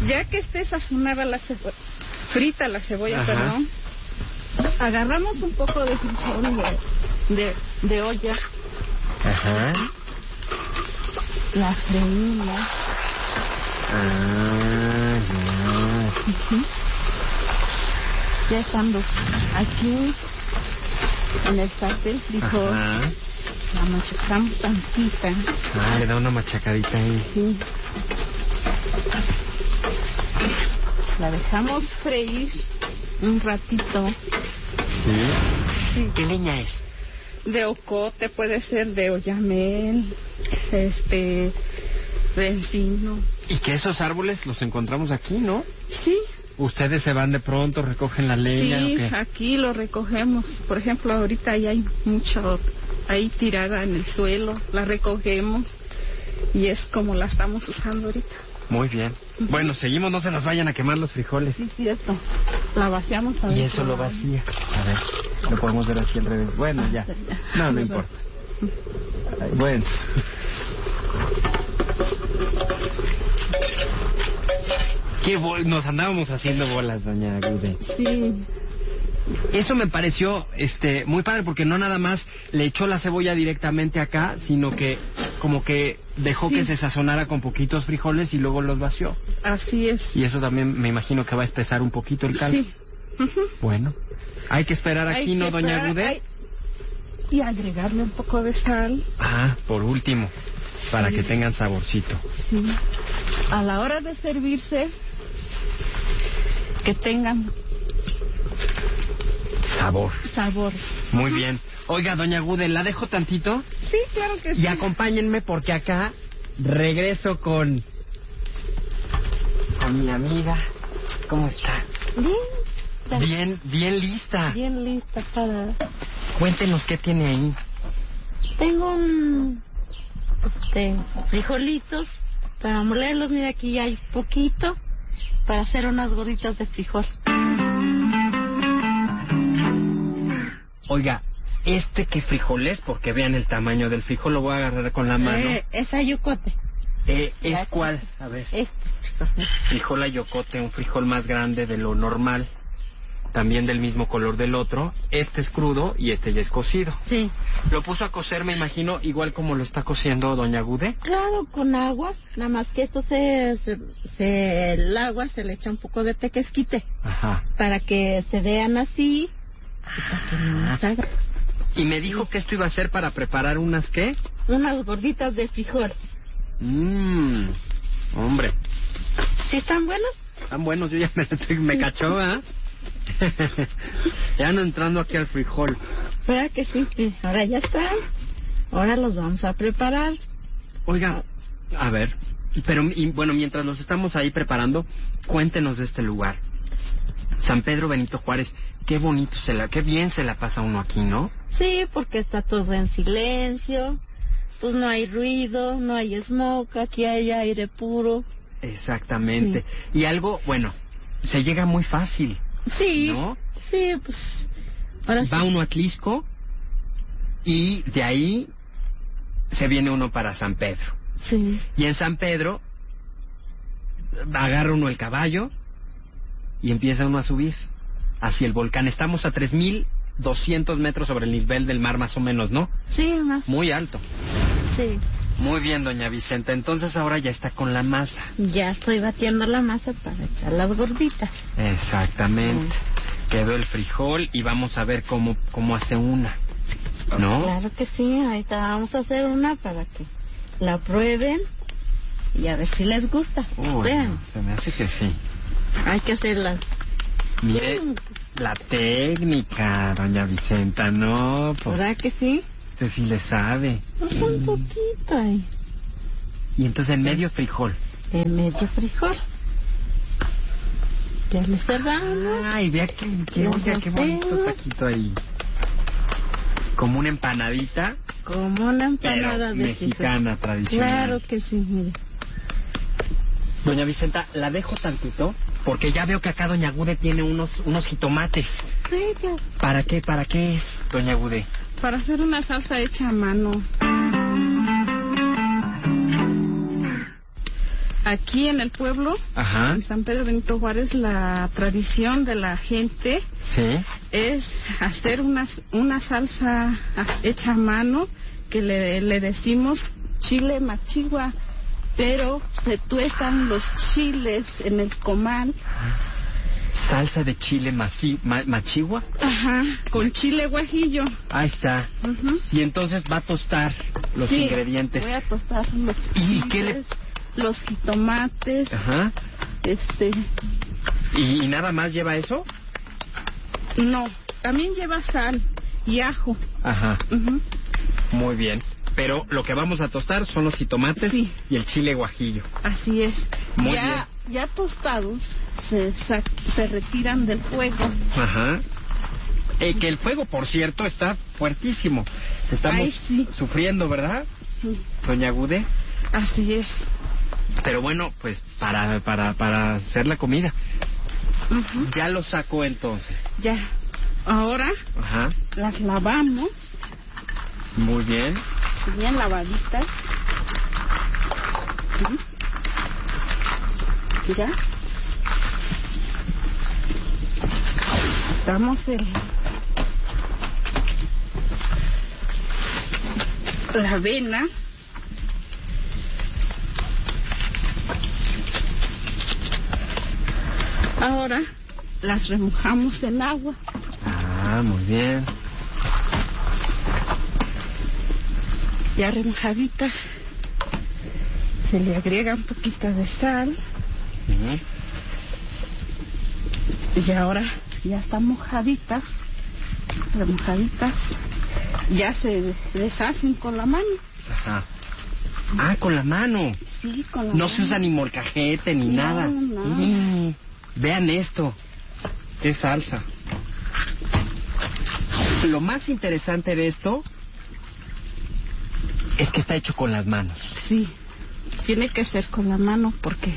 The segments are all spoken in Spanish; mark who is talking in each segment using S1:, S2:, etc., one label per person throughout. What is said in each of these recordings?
S1: Ya que esté sazonada la cebolla, frita la cebolla,
S2: Ajá.
S1: perdón, agarramos un poco de frijol de olla,
S2: Ajá.
S1: la freímos.
S2: Ah, ya.
S1: Ujú. Ya estando aquí en el sartén frijol,
S2: Ajá.
S1: la machacamos tantita.
S2: Ah, le da una machacadita ahí.
S1: Sí. La dejamos freír un ratito.
S2: Sí.
S1: Sí.
S2: ¿Qué leña es?
S1: De ocote, puede ser de oyamel, de encino.
S2: Y que esos árboles los encontramos aquí, ¿no?
S1: Sí,
S2: ¿Ustedes se van de pronto, recogen la leña
S1: sí,
S2: o qué?
S1: aquí lo recogemos. Por ejemplo, ahorita ya hay mucho ahí tirada en el suelo, la recogemos y es como la estamos usando ahorita.
S2: Muy bien. Bueno, seguimos, no se nos vayan a quemar los frijoles.
S1: Sí, cierto. La vaciamos a ver.
S2: Y eso lo vacía. A ver, lo podemos ver así al revés. Bueno, ya. No importa. Ay, bueno. Nos andábamos haciendo bolas, doña Agude.
S1: Sí.
S2: Eso me pareció muy padre porque no nada más le echó la cebolla directamente acá, sino que como que dejó que se sazonara con poquitos frijoles y luego los vació.
S1: Así es.
S2: Y eso también me imagino que va a espesar un poquito el caldo.
S1: Sí. Ujú.
S2: Bueno, hay que esperar
S1: Hay
S2: aquí,
S1: que
S2: ¿no, doña
S1: esperar,
S2: Agude?
S1: Y agregarle un poco de sal.
S2: Ah, por último, para que tengan saborcito.
S1: Sí. A la hora de servirse, que tengan
S2: Sabor.
S1: sabor.
S2: Muy bien. Oiga, doña Agude, ¿la dejo tantito?
S1: Sí, claro que sí.
S2: Y acompáñenme porque acá regreso con mi amiga. ¿Cómo está?
S1: Bien.
S2: Bien lista.
S1: Bien lista para...
S2: Cuéntenos qué tiene ahí.
S1: Tengo frijolitos para molerlos. Mira, aquí ya hay poquito para hacer unas gorditas de frijol.
S2: Oiga, ¿qué frijol es? Porque vean el tamaño del frijol, lo voy a agarrar con la mano.
S1: Es ayocote.
S2: ¿Es cuál? A ver.
S1: Este.
S2: Frijol ayocote, un frijol más grande de lo normal. También del mismo color del otro. Este es crudo y este ya es cocido.
S1: Sí.
S2: Lo puso a cocer, me imagino, igual como lo está cociendo doña Agude.
S1: Claro, con agua. Nada más que esto el agua se le echa un poco de tequesquite.
S2: Ajá.
S1: Para que se vean así. Y para que no salga.
S2: Y me dijo que esto iba a ser para preparar unas, ¿qué?
S1: Unas gorditas de frijol.
S2: Hombre.
S1: ¿Sí están buenas?
S2: Están buenos, yo ya me cachó, ¿ah? Ya ando entrando aquí al frijol.
S1: ¿Verdad que sí? Sí. Ahora ya están. Ahora los vamos a preparar.
S2: Oiga, a ver, pero bueno, mientras nos estamos ahí preparando, cuéntenos de este lugar. San Pedro Benito Juárez, qué bonito qué bien se la pasa uno aquí, ¿no?
S1: Sí, porque está todo en silencio. Pues no hay ruido, no hay smoke, aquí hay aire puro.
S2: Exactamente. Sí. Y algo, bueno, se llega muy fácil.
S1: Sí,
S2: ¿no?
S1: Sí, pues ahora
S2: va uno a Tlisco y de ahí se viene uno para San Pedro.
S1: Sí.
S2: Y en San Pedro agarra uno el caballo y empieza uno a subir hacia el volcán. Estamos a 3,200 metros sobre el nivel del mar más o menos, ¿no?
S1: Sí, más.
S2: Muy alto.
S1: Sí.
S2: Muy bien, doña Vicenta. Entonces ahora ya está con la masa.
S1: Ya estoy batiendo la masa para echar las gorditas.
S2: Exactamente. Quedó el frijol y vamos a ver cómo hace una, ¿no?
S1: Claro que sí. Ahorita vamos a hacer una para que la prueben y a ver si les gusta. Vean.
S2: No, se me hace que sí.
S1: Hay que hacerlas.
S2: Mire la técnica, doña Vicenta, ¿no? Pues,
S1: ¿verdad que sí?
S2: Usted sí le sabe.
S1: Pues un poquito ahí.
S2: Y entonces en medio frijol.
S1: En medio frijol. Ya le cerramos.
S2: Ay, vea qué bonito taquito ahí. Como una empanadita.
S1: Como una empanada de
S2: mexicana tradicional.
S1: Claro que sí, mire.
S2: Doña Vicenta, la dejo tantito porque ya veo que acá doña Agude tiene unos jitomates.
S1: Sí, claro.
S2: ¿Para qué es, doña Agude?
S1: Para hacer una salsa hecha a mano. Aquí en el pueblo,
S2: Ajá.
S1: en San Pedro Benito Juárez, la tradición de la gente
S2: Sí.
S1: es hacer una salsa hecha a mano que le decimos chile machigua, pero se tuestan los chiles en el comal.
S2: Salsa de chile machigua.
S1: Ajá, con chile guajillo.
S2: Ahí está.
S1: Ujú.
S2: Y entonces va a tostar los
S1: Sí,
S2: ingredientes.
S1: voy a tostar los
S2: ¿Y
S1: chiles,
S2: qué le...?
S1: los jitomates,
S2: Ajá. ¿Y nada más lleva eso?
S1: No, también lleva sal y ajo.
S2: Ajá.
S1: Ujú.
S2: Muy bien. Pero lo que vamos a tostar son los jitomates
S1: Sí.
S2: y el chile guajillo.
S1: Así es.
S2: Muy
S1: Ya tostados se retiran del fuego.
S2: Ajá. Que el fuego, por cierto, está fuertísimo. Estamos
S1: Ay, sí.
S2: sufriendo, ¿verdad,
S1: Sí,
S2: doña Gude?
S1: así es.
S2: Pero bueno, pues para hacer la comida.
S1: Ujú.
S2: Ya lo sacó entonces.
S1: Ya. Ahora
S2: Ajá.
S1: las lavamos
S2: Muy bien.
S1: bien lavaditas. Ujú. Mira. Damos la avena. Ahora las remojamos en agua.
S2: Ah, muy bien.
S1: Ya remojaditas, se le agrega un poquito de sal.
S2: Ujú.
S1: Y ahora ya están mojaditas, remojaditas. Ya se deshacen con la mano.
S2: Ajá. Ah, con la mano.
S1: Sí, con la
S2: No
S1: mano.
S2: se usa ni molcajete ni
S1: No,
S2: nada.
S1: no.
S2: Vean esto. Qué salsa. Lo más interesante de esto es que está hecho con las manos.
S1: Sí, tiene que ser con la mano porque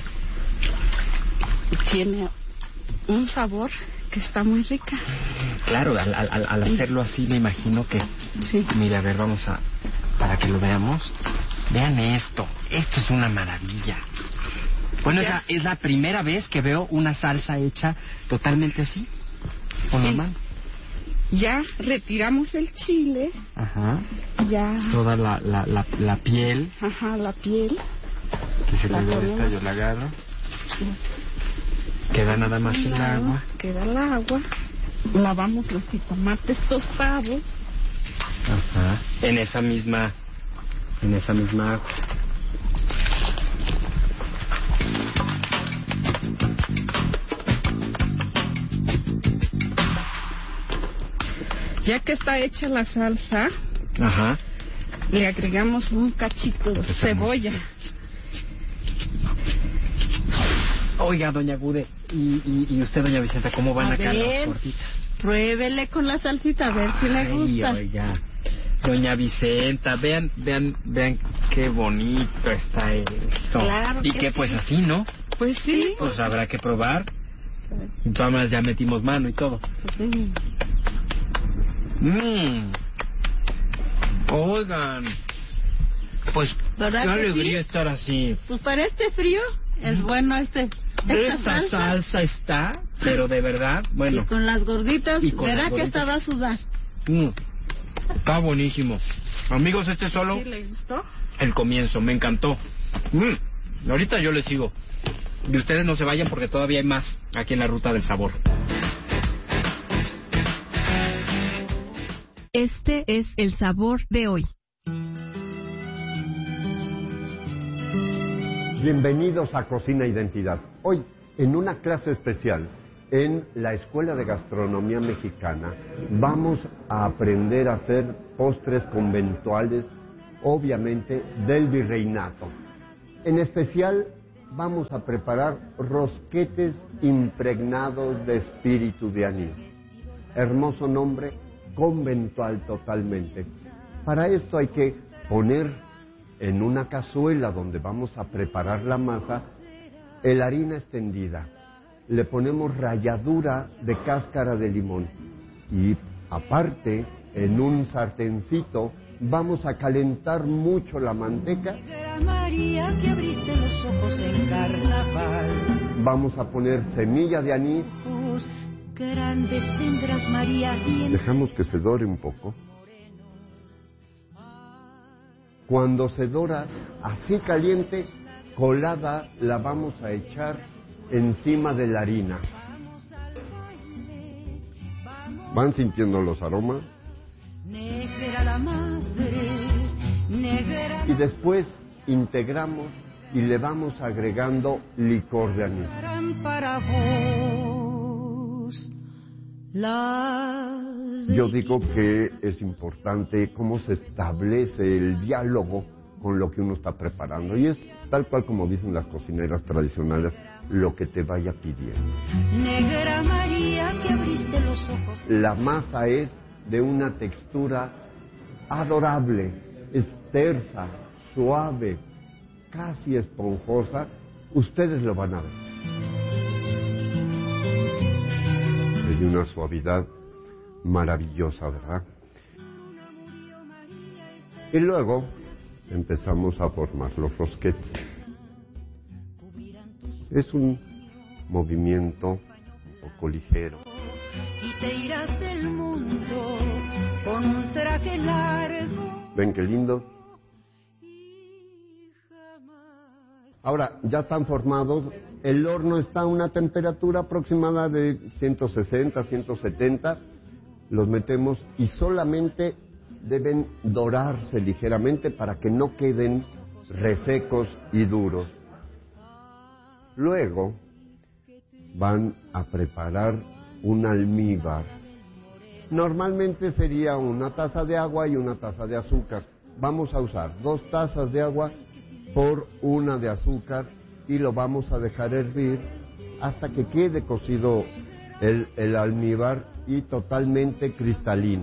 S1: tiene un sabor que está muy rica.
S2: Claro, al hacerlo así me imagino que...
S1: Sí.
S2: Mira, a ver, vamos a... Para que lo veamos. Vean esto. Esto es una maravilla. Bueno,
S1: Ya.
S2: es la primera vez que veo una salsa hecha totalmente así. Con la
S1: Sí.
S2: mano.
S1: Ya retiramos el chile,
S2: Ajá.
S1: ya,
S2: Toda la piel.
S1: ajá, la piel.
S2: Que se
S1: La
S2: le ve esta,
S1: ponemos.
S2: yo la agarro. Queda nada más el agua.
S1: Queda el agua. Lavamos los jitomates tostados.
S2: Ajá. En esa misma agua.
S1: Ya que está hecha la salsa,
S2: Ajá.
S1: le agregamos un cachito de cebolla.
S2: Oiga, doña Gude, y usted, doña Vicenta, ¿cómo van
S1: A
S2: acá
S1: ver.
S2: las tortitas?
S1: Pruébele con la salsita a ver si le
S2: Ay,
S1: gusta.
S2: oiga. Doña Vicenta, vean qué bonito está esto.
S1: Claro
S2: Y
S1: que
S2: que pues
S1: sí.
S2: así, ¿no?
S1: Pues sí.
S2: Pues habrá que probar. De todas maneras ya metimos mano y todo.
S1: Sí.
S2: Oigan, pues
S1: ¿Verdad
S2: qué
S1: que
S2: alegría
S1: sí?
S2: estar así.
S1: Pues para este frío es bueno esta
S2: Esta salsa está, pero de verdad, bueno.
S1: Y con las gorditas,
S2: Y con
S1: verá
S2: las
S1: que
S2: gorditas.
S1: esta va a sudar.
S2: Está buenísimo. Amigos, este es solo
S1: ¿Sí le gustó?
S2: el comienzo, me encantó. Ahorita yo les sigo. Y ustedes no se vayan porque todavía hay más aquí en la Ruta del Sabor.
S3: Este es el sabor de hoy.
S4: Bienvenidos a Cocina Identidad. Hoy, en una clase especial en la Escuela de Gastronomía Mexicana, vamos a aprender a hacer postres conventuales, obviamente del virreinato. En especial, vamos a preparar rosquetes impregnados de espíritu de anís. Hermoso nombre, conventual totalmente. Para esto hay que poner en una cazuela donde vamos a preparar la masa, la harina extendida. Le ponemos ralladura de cáscara de limón. Y aparte, en un sartencito, vamos a calentar mucho la manteca
S5: Negra María que abriste los ojos en carnaval.
S4: Vamos a poner semilla de anís.
S5: Grandes tendrás, María.
S4: Dejamos que se dore un poco. Cuando se dora, así caliente, colada, la vamos a echar encima de la harina. ¿Van sintiendo los aromas?
S5: Negra la madre, negra.
S4: Y después integramos y le vamos agregando licor de anís.
S5: Para vos,
S4: yo digo que es importante cómo se establece el diálogo con lo que uno está preparando. Y es tal cual como dicen las cocineras tradicionales, lo que te vaya pidiendo.
S5: Negra María que abriste los ojos.
S4: La masa es de una textura adorable, es tersa, suave, casi esponjosa. Ustedes lo van a ver. Es de una suavidad maravillosa, ¿verdad? Y luego empezamos a formar los rosquetes. Es un movimiento un poco ligero.
S5: Y te irás del mundo con un traje largo.
S4: ¿Ven qué lindo? Ahora, ya están formados. El horno está a una temperatura aproximada de 160, 170. Los metemos y solamente deben dorarse ligeramente para que no queden resecos y duros. Luego van a preparar un almíbar. Normalmente sería una taza de agua y una taza de azúcar. Vamos a usar 2 tazas de agua por 1 de azúcar y lo vamos a dejar hervir hasta que quede cocido el almíbar y totalmente cristalino.